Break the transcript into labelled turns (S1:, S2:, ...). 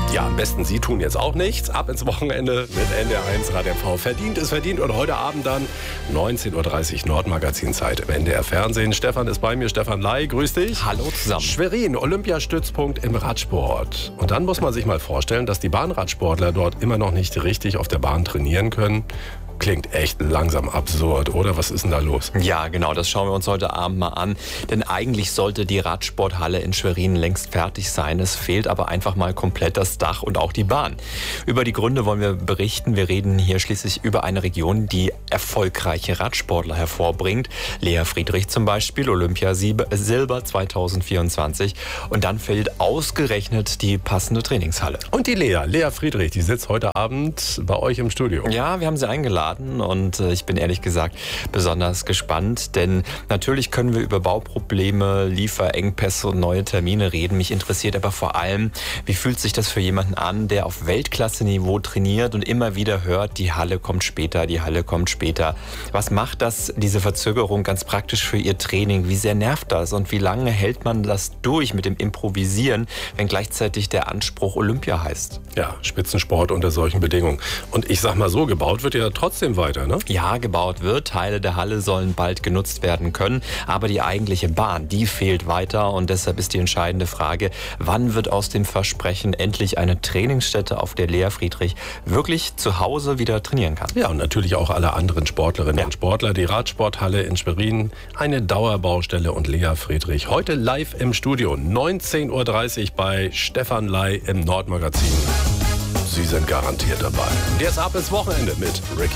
S1: Ja, am besten Sie tun jetzt auch nichts. Ab ins Wochenende mit NDR1 Rad MV. Verdient ist verdient. Und heute Abend dann 19.30 Uhr Nordmagazinzeit im NDR Fernsehen. Stefan ist bei mir, Stefan Ley. Grüß dich.
S2: Hallo zusammen.
S1: Schwerin, Olympiastützpunkt im Radsport. Und dann muss man sich mal vorstellen, dass die Bahnradsportler dort immer noch nicht richtig auf der Bahn trainieren können. Klingt echt langsam absurd, oder? Was ist denn da los?
S2: Ja, genau, das schauen wir uns heute Abend mal an. Denn eigentlich sollte die Radsporthalle in Schwerin längst fertig sein. Es fehlt aber einfach mal komplett das Dach und auch die Bahn. Über die Gründe wollen wir berichten. Wir reden hier schließlich über eine Region, die erfolgreiche Radsportler hervorbringt. Lea Friedrich zum Beispiel, Olympiasilber 2024. Und dann fehlt ausgerechnet die passende Trainingshalle.
S1: Und die Lea Friedrich, die sitzt heute Abend bei euch im Studio.
S2: Ja, wir haben sie eingeladen. Und ich bin ehrlich gesagt besonders gespannt, denn natürlich können wir über Bauprobleme, Lieferengpässe und neue Termine reden. Mich interessiert aber vor allem, wie fühlt sich das für jemanden an, der auf Weltklasse-Niveau trainiert und immer wieder hört, die Halle kommt später, die Halle kommt später. Was macht das, diese Verzögerung ganz praktisch für ihr Training? Wie sehr nervt das und wie lange hält man das durch mit dem Improvisieren, wenn gleichzeitig der Anspruch Olympia heißt?
S1: Ja, Spitzensport unter solchen Bedingungen. Und ich sag mal so, gebaut wird ja trotzdem weiter, ne?
S2: Ja, gebaut wird. Teile der Halle sollen bald genutzt werden können. Aber die eigentliche Bahn, die fehlt weiter. Und deshalb ist die entscheidende Frage, wann wird aus dem Versprechen endlich eine Trainingsstätte, auf der Lea Friedrich wirklich zu Hause wieder trainieren kann?
S1: Ja, und natürlich auch alle anderen Sportlerinnen und Sportler. Die Radsporthalle in Schwerin, eine Dauerbaustelle. Und Lea Friedrich heute live im Studio, 19.30 Uhr bei Stefan Ley im Nordmagazin. Sie sind garantiert dabei. Jetzt ab ins Wochenende mit Ricky